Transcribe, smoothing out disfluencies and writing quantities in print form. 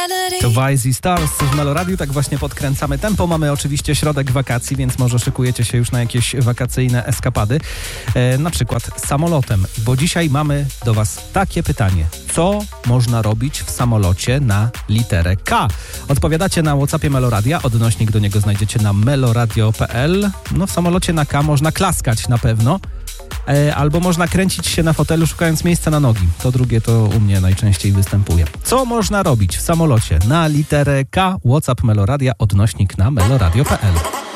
To Vice Stars w Meloradiu, tak właśnie podkręcamy tempo. Mamy oczywiście środek wakacji, więc może szykujecie się już na jakieś wakacyjne eskapady. Na przykład samolotem, bo dzisiaj mamy do Was takie pytanie. Co można robić w samolocie na literę K? Odpowiadacie na WhatsAppie Meloradia, odnośnik do niego znajdziecie na meloradio.pl. No w samolocie na K można klaskać na pewno. Albo można kręcić się na fotelu, szukając miejsca na nogi. To drugie to u mnie najczęściej występuje. Co można robić w samolocie na literę K? WhatsApp Meloradia, odnośnik na meloradio.pl.